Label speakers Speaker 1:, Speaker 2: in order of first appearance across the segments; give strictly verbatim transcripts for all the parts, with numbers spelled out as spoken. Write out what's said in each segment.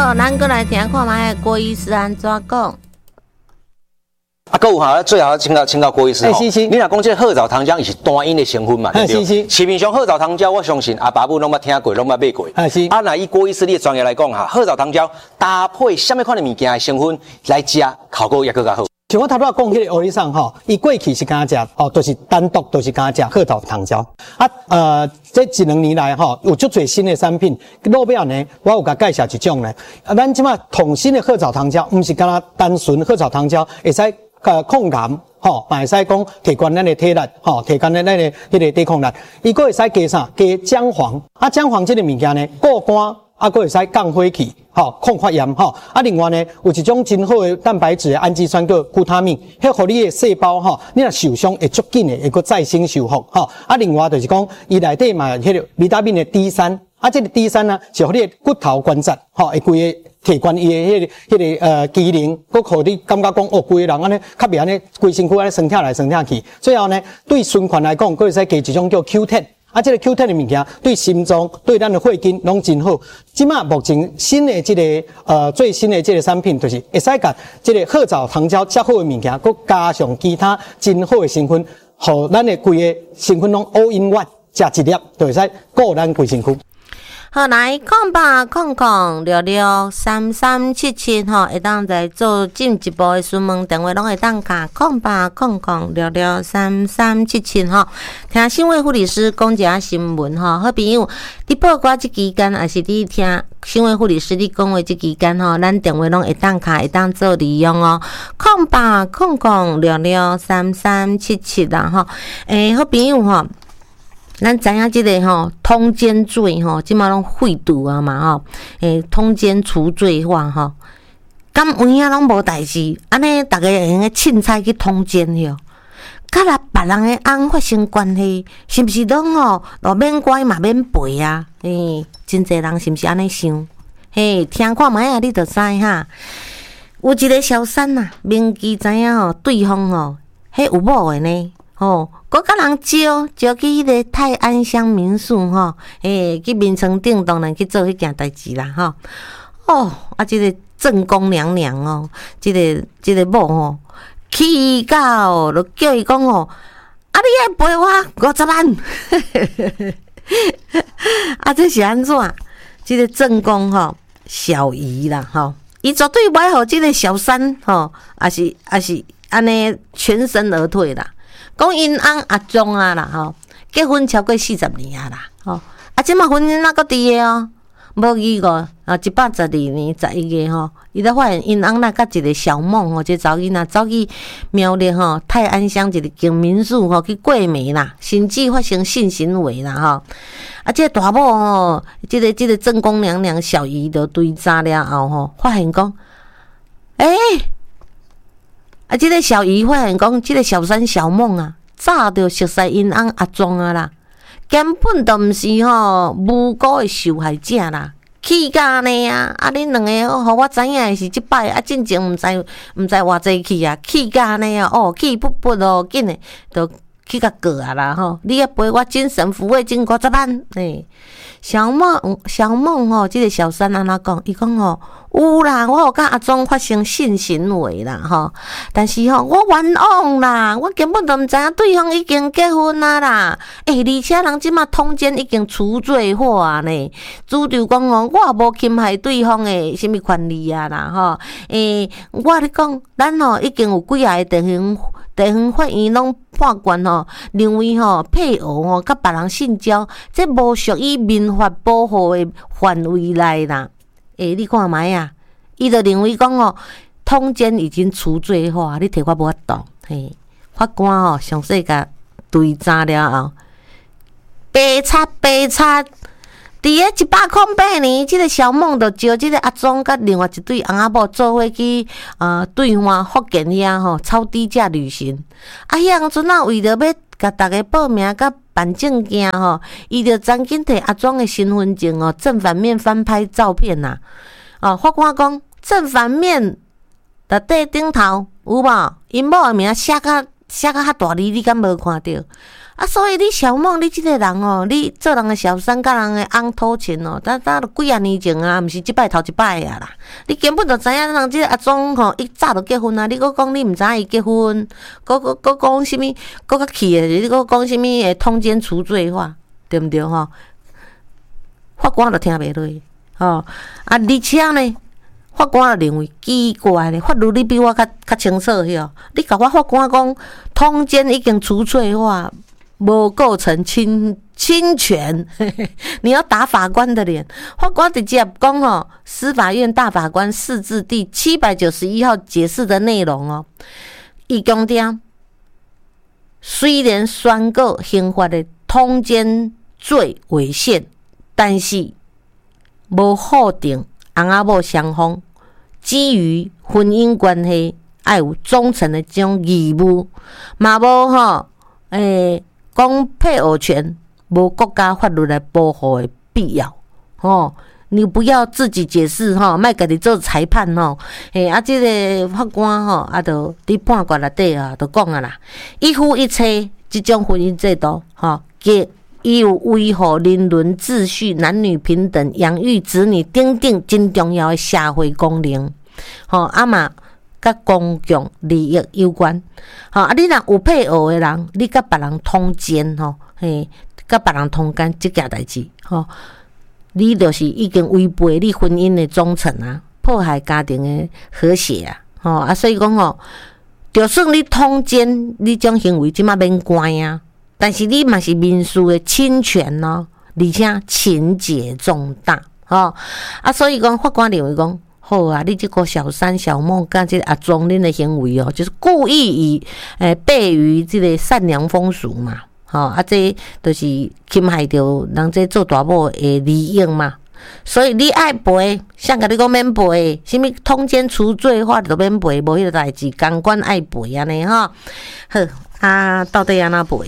Speaker 1: 好，咱过来听看卖郭医师安怎讲。
Speaker 2: 啊，各有哈，最后请教请教郭医师吼。你若讲这褐藻糖浆伊是单因的成分嘛，对不对？市面上褐藻糖胶，我相信阿爸母拢捌听过，拢捌买过。是。啊，那以郭医师你的专业来讲哈，褐藻糖胶搭配什么款的物件的成分来食，效果也更加好。
Speaker 3: 像我头拄仔讲迄个欧丽桑吼，伊过去是敢食哦，都、就是单独都是敢食褐藻糖胶。啊，呃，这一两年来吼，有足侪新的产品。诺贝尔呢，我有甲介绍一种呢。啊，咱即马统新的褐藻糖胶，毋是敢若单纯褐藻糖胶，会使。呃，抗癌，吼，嘛会使讲提高咱的体力，吼，提高咱的迄个抵抗力。伊佫会使加啥？加姜黄。啊，姜黄这个物件呢，过肝，啊，佫会使降火气，吼，抗发炎，吼。啊，另外呢，有一种真好的蛋白质的氨基酸叫谷他命，迄互你的细胞，吼，你若受伤会足紧的，会佫再生修复，吼。啊，另外就是讲，伊内底嘛，迄个维他命的 D 三，啊，这个 D 三呢，是互你的骨头关节，吼，会规个。提悬伊的迄个、迄个呃机能，佫互你感觉讲哦，规个人安尼较袂安尼，规身躯安尼酸痛来酸痛去。最后呢，对循环来讲，佫会使加一种叫 Q 十。啊，这个 Q 十的物件对心脏、对咱的血筋拢真好。即马目前新的这个呃最新的这个产品，就是会使甲这个褐藻糖胶遮好的物件，佫加上其他真好的成分，互咱的规个成分拢 all in one， 食一粒就会使顾咱规身躯。
Speaker 1: 好，来空吧空空六六三三七七吼，会当在做进一步的询问电话，拢会当卡空吧空空六六三三七七吼。听新卫护理师讲一下新闻吼，好朋友，你报我这期间，还是你听新卫护理师你讲话这期间吼，咱电话拢会当卡，会当做利用哦。空吧空空六六三三七七啦吼，诶，好朋友吼。咱知影即个吼通奸罪吼，即马拢废除啊嘛吼，诶，通奸除罪化吼，敢有影拢无代志，安尼逐个会用个凊彩去通奸哟。甲若别人诶翁发生关系，是毋是拢吼路免乖嘛免陪啊？诶，真侪人是毋是安尼想？嘿，听看卖啊，你就知哈。有一个小三呐、啊，明记知影吼，对方吼，迄有某诶呢。吼，佮甲人招招去迄个泰安乡民宿吼，诶，去眠床顶当然去做迄件代志啦，吼。哦，啊，即、这个正宫娘娘哦，即、这个即、这个某吼，气到就叫伊讲哦，啊，你爱赔我五十万，啊，这是安怎？即、这个正宫吼，小姨啦，吼，伊绝对袂互即个小三吼，也是也是安尼全身而退啦。讲因翁阿忠啊啦吼，结婚超过四十年啊啦吼，啊即马婚姻还阁伫诶哦，无意个啊一百十二年十一月吼，伊才发现因翁那甲一个小梦吼，即查某囡仔走去苗栗吼泰安乡一个景民宿吼去过暝啦，甚至发生性行为啦吼，啊即个大某吼，即、这个即、这个正宫娘娘小姨就追查了后吼，发现讲，诶、欸。啊！即、这个小姨发现讲，即、这个小三小梦啊，早就熟悉因翁阿庄啊啦，根本都毋是吼无辜的受害者啦，气甲呢啊！啊，恁两个互我知影的是即摆啊，进前毋知毋知偌济气啊，气甲呢啊！哦，气噗噗哦，紧的都去甲过啊啦吼！你要赔我精神抚慰金五十万诶！小梦小梦吼，即、这个小三安怎讲？伊讲吼。有啦，我有甲阿忠发生性行为啦，吼！但是吼，我冤枉啦，我根本都毋知影对方已经结婚啊啦，诶、欸，而且人即马通奸已经除罪化呢，主张讲吼，我也无侵害对方诶什么权利啊啦，吼！诶、欸，我咧讲，咱吼已经有几啊个地方地方法院拢判决吼，认为吼配偶吼甲别人性交，这无属于民法保护诶范围内啦。诶、欸，你看卖啊，伊就认为讲哦，通奸已经除罪化，你摕我无法度。嘿，法官吼详细甲追查了后，白差白差，伫个一百零八年，即、这个小梦就招即个阿庄甲另外一对翁仔某做伙去呃对岸福建遐吼超低价旅行。啊，迄阵阵啊，为着要甲大家报名甲办证件吼，伊就赶紧摕阿庄的身份证哦，正反面翻拍照片呐、啊。哦，法官讲正反面的底顶头有无？因某的名写甲写甲较大字，你敢无看到？ 啊，所以你小梦，你即个人哦，你做人的小三，甲人的翁讨钱哦，呾呾几啊年前啊，毋是即摆头一摆啊啦。你根本就知影人即个阿忠吼，伊早就结婚啊。你搁讲你毋知影伊结婚，搁搁搁讲啥物，搁较气的，你搁讲啥物诶通奸除罪法，对毋对吼？法官就听袂落，吼啊，而且呢，法官就认为奇怪咧，法律你比我较较清楚哟。你甲我法官讲，通奸已经除罪法。无构成侵侵权，嘿嘿，你要打法官的脸。法官直接讲哦，司法院大法官释字第七百九十一号解释的内容哦，伊强调，虽然宣告刑法的通奸罪违宪，但是无否定翁仔某双方基于婚姻关系爱有忠诚的这种义务，嘛无吼诶。讲配偶权无国家法律来保护的必要，吼，你不要自己解释吼，莫家己做裁判吼。诶，啊，即个法官吼，啊，就伫判决内底啊，就讲啊啦，一夫一妻即种婚姻制度，吼，皆伊有维护人伦秩序、男女平等、养育子女等等真重要的社会功能，吼，啊嘛。甲公共利益有关，吼啊！你若有配偶的人，你甲别人通奸吼，嘿，甲别人通奸即件代志，吼，你就是已经违背你婚姻的忠诚啊，破坏家庭的和谐啊，吼啊！所以讲吼，就算你通奸，你种行为即马免关啊，但是你嘛是民事的侵权咯，而且情节重大，吼啊！所以讲法官认为讲。好啊，你这个小三小梦跟这个阿忠恁的行为哦，就是故意以诶悖于这个善良风俗嘛，吼、哦、啊，这就是侵害到人这做大某的利益嘛。所以你爱赔，像甲你讲免赔，什么通奸除罪法就免赔，无迄个代志，公关爱赔安尼吼。好啊，到底安怎赔？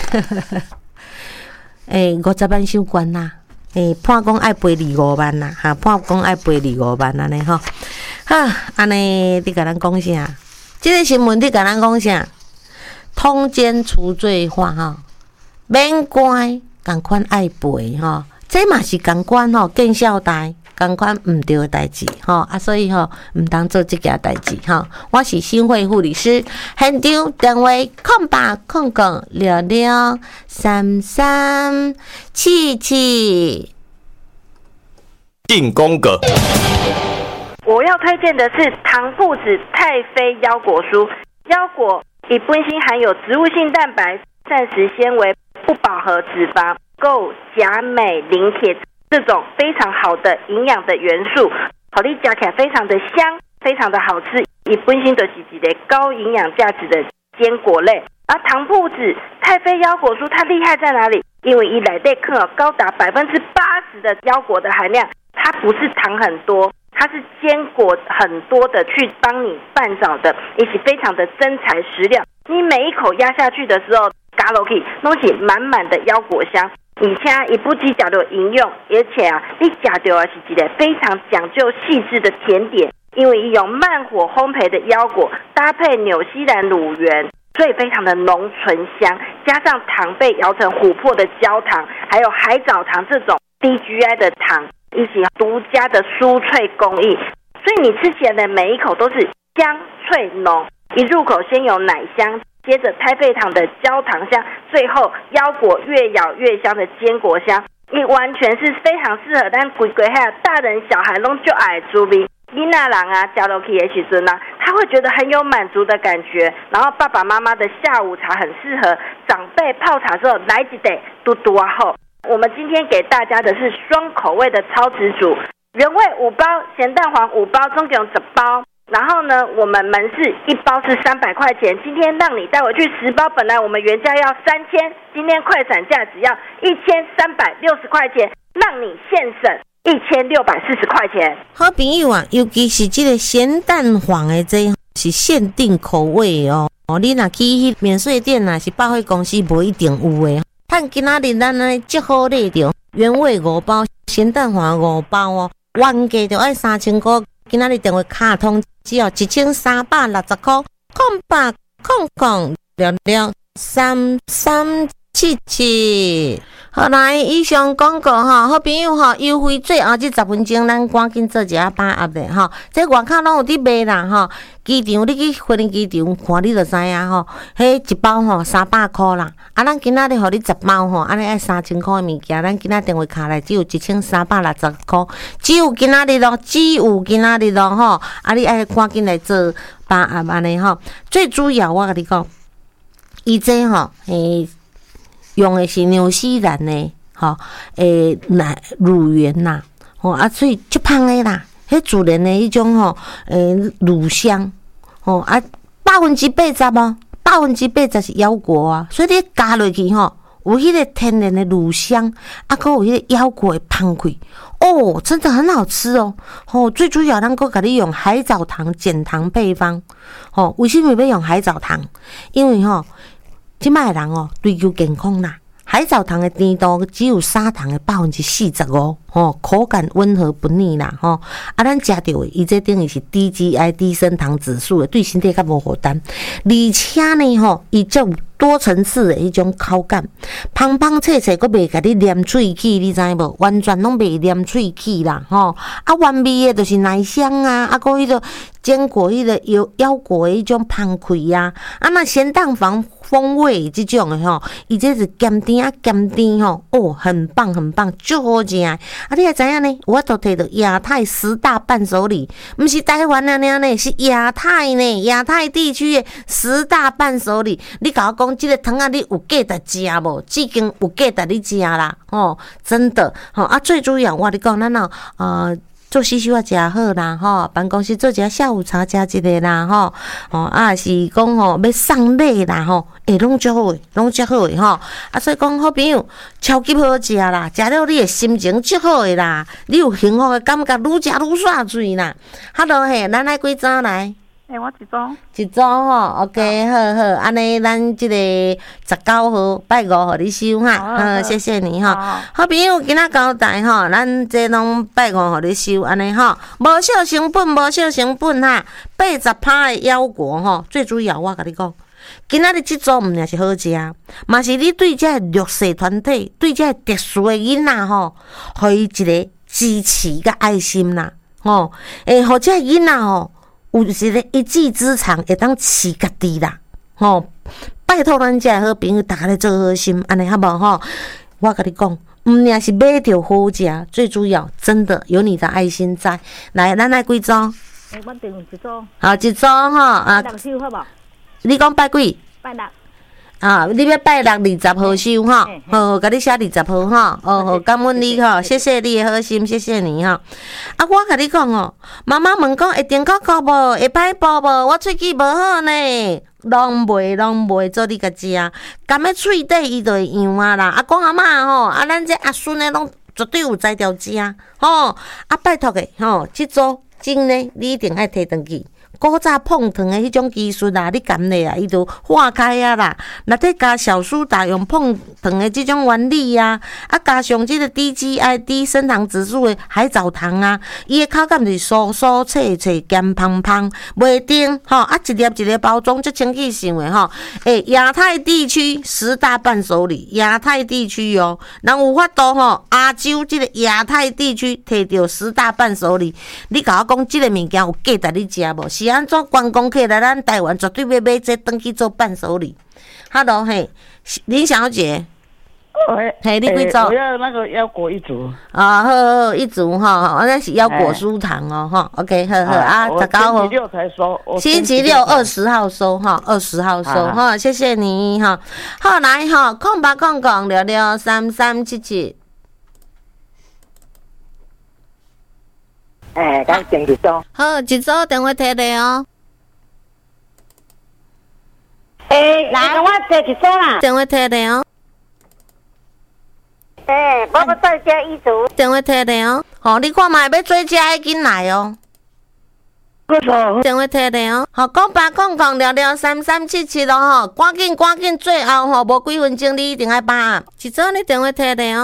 Speaker 1: 诶、欸，五十万收关啦。诶、欸，判讲爱赔二五万啦，哈，判讲爱赔二五万安尼吼，好，安尼你甲咱讲啥？即、这个新闻你甲咱讲啥？通奸除罪法吼，免关，共款爱赔吼，这嘛是共款吼，见孝代，共款毋对的代志吼，啊，所以吼，毋当做即件代志吼。我是新会护理师，现场电话空八空空六六三三七七。
Speaker 4: 定宫格。
Speaker 5: 我要推荐的是糖铺子太妃腰果酥，腰果以本身含有植物性蛋白、膳食纤维、不饱和脂肪、够钾、镁、磷、铁这种非常好的营养的元素，好你吃起来非常的香，非常的好吃。以本身就是一个高营养价值的坚果类。而糖铺子太妃腰果酥它厉害在哪里？因为伊内底可有高达百分之八十的腰果的含量，它不是糖很多，它是坚果很多的去帮你拌找的，也是非常的真材实料。你每一口压下去的时候，加落去拢是满满的腰果香，而且伊不只食到营养，而且啊，你食到的是一个非常讲究细致的甜点，因为伊用慢火烘焙的腰果搭配纽西兰乳源。所以非常的浓醇香，加上糖被摇成琥珀的焦糖，还有海藻糖这种低 G I 的糖，一起独家的酥脆工艺，所以你吃起来的每一口都是香脆浓。一入口先有奶香，接着太妃糖的焦糖香，最后腰果越咬越香的坚果香，也完全是非常适合咱规规下大人小孩拢就爱滋味。囡仔人啊，吃落去的时阵啊，他会觉得很有满足的感觉。然后爸爸妈妈的下午茶很适合，长辈泡茶之后来一杯嘟嘟啊后。我们今天给大家的是双口味的超值组，原味五包，咸蛋黄五包，总共十包。然后呢，我们门市一包是三百块钱，今天让你带回去十包，本来我们原价要三千，今天快闪价只要一千三百六十块钱，让你现省。一千六百四十块钱，
Speaker 1: 好朋友啊，尤其是这个咸蛋黄的这是限定口味哦。哦，你若去迄免税店啊，是百货公司无一定有的。看今仔日咱来节好内容，原味五包，咸蛋黄五包哦，原价就爱三千块，今仔日电话卡通只要一千三百六十块，空八空空六六三三七七。好来，以上广告吼，好朋友吼，优惠最后这十分钟，咱赶紧做一下把握的吼。这外口拢有伫卖啦吼，机场你去飞机机场看你就知影吼，迄一包吼三百块啦。啊，咱今仔日互你十包吼，安尼爱三千块的物件，咱今仔电话卡来只有一千三百六十块，只有今仔日咯，只有今仔日咯吼。啊，你爱赶紧来做把握安尼吼。最主要我甲你讲，伊这吼诶。用的是纽西兰的，吼，诶，奶乳源呐，吼啊，所以足香的啦，迄自然的迄种吼，诶，乳香，吼啊，百分之八十哦，百分之八十是腰果啊，所以你加落去吼，有迄个天然的乳香，啊，佮有迄个腰果的香气，哦，真的很好吃哦，吼，最主要咱佮甲你用海藻糖减糖配方，吼，为什么要用海藻糖？因为吼。即摆人哦，追求健康啦。海藻糖的甜度只有砂糖的百分之四十五，吼，口感温和不腻啦，吼。啊，咱食到的，伊这等于是低 G I 低升糖指数的，对身体较无负担。而且呢，吼，伊就多层次的迄种口感，芳芳脆脆，佫袂甲你黏喙齿，你知无？完全拢袂黏喙齿啦，吼。啊，原味的就是奶香啊，啊，佫迄个坚果、迄个腰腰果的迄种香气啊，啊，那咸蛋黄风味这种的吼，伊这是咸甜啊咸甜吼，哦，很棒很棒，足好食的。啊，你也知影呢？我都摕到亚太十大伴手礼，毋是台湾那样呢，是亚太呢，亚太地区的十大伴手礼。你甲我讲，这个糖啊，你有价值食无？已经有价值你食啦，吼，真的，吼啊，最主要我你讲，咱哦，呃。做西西话食好啦，吼，办公室做一下下午茶食一个啦，吼，哦啊是讲吼要送礼啦，吼，诶，拢足好诶，拢足好诶，吼，啊所以讲好朋友超级好食啦，食了你诶心情足好诶啦，你有幸福诶感觉，愈食愈煞水啦。Hello 嘿，咱来几张来？
Speaker 5: 诶、欸，我一组，
Speaker 1: 一组吼 ，OK， 好好，安尼咱即个十九号拜五互你收哈，好，好谢谢你吼。好朋友今仔交代吼，咱这拢拜五互你收，安尼吼，无小成本，无小成本哈，八十趴的腰果吼，最主要我甲你讲，今仔日即组毋仅是好食，嘛是你对这弱势团体，对这特殊的囡仔吼，互伊一个支持甲爱心啦，吼，诶，互这囡仔吼。有一个一技之长，会当饲家己啦，吼！拜托咱遮好朋友，大家来做好心，安尼好无吼？我甲你讲，毋仅是买着好食，最主要真的有你的爱心在。来，咱来几组？
Speaker 5: 诶，我订一组。
Speaker 1: 好，一组吼啊！
Speaker 5: 拜六收好无？
Speaker 1: 你讲拜几？
Speaker 5: 拜六。
Speaker 1: 啊，你要拜六二十号收吼，好好，甲你写二十号吼，哦好，感恩你吼，谢谢你的好心，谢谢你吼。啊，我甲你讲哦，妈妈问讲会订口口无，会歹补无？我喙齿无好呢，拢袂拢袂做你甲食，甘要喙底伊就会痒啊啦。啊，讲阿嬷吼，啊咱这阿孙呢拢绝对有才调食吼，啊拜托的吼，即组真呢，你一定爱摕转去。古早碰糖的迄种技术啊，你含咧啊，伊就化开啊啦。内底加小苏打，用碰糖的这种原理啊，啊加上这个低 G I 低升糖指数的海藻糖啊，伊的口感是酥酥脆脆、咸芳芳，袂甜吼。啊，一粒一粒包装足清气性的吼。诶，亚太地区十大伴手礼，亚太地区哦，人有法度吼，亚洲这个亚太地区摕到十大伴手礼，你甲我讲这个物件有价值你食无？是安怎观光客来咱台湾绝对要买这登去做伴手礼。Hello， 嘿，林小姐，嘿，你几组？
Speaker 6: 我要那个腰果一组。
Speaker 1: 啊，好好一组哈，那是腰果酥糖哦，哈。OK， 好好啊，十九号。星期六才收。星期六二十号收哈，二十号收哈，谢谢你哈。好来哈，空八空空六六三三七七。
Speaker 6: 哎，刚订一组。
Speaker 1: 好，一组电话摕来哦。
Speaker 5: 诶，来，我坐一组啦。
Speaker 1: 电话摕来哦。
Speaker 5: 诶，我要再加一组。
Speaker 1: 电话摕来哦。好，你看嘛，要做食的紧来哦。电话摕来哦。好，空八空空六六三三七七咯吼，赶紧赶紧，最后吼无几分钟，你一定爱把握。一组你电话摕来哦。